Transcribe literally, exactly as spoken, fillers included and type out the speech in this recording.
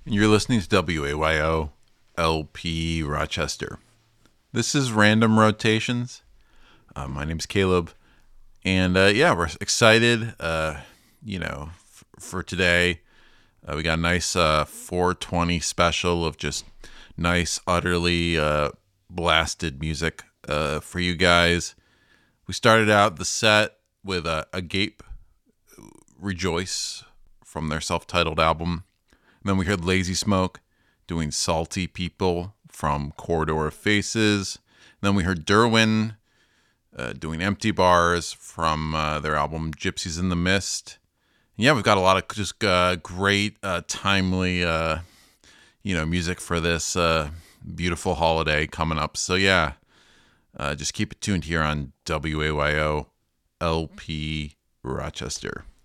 and you're listening to W A Y O L P Rochester. This is Random Rotations. Uh, my name's Caleb, and uh, yeah, we're excited. Uh, you know, f- for today, uh, we got a nice uh, four twenty special of just nice, utterly uh, blasted music uh, for you guys. We started out the set with a, a Gape Rejoice from their self-titled album. And then we heard Lazy Smoke doing Salty People from Corridor of Faces. And then we heard Derwin uh, doing Empty Bars from uh, their album Gypsies in the Mist. And yeah, we've got a lot of just uh, great, uh, timely, uh, you know, music for this uh, beautiful holiday coming up. So yeah, uh, just keep it tuned here on W A Y O L P Rochester.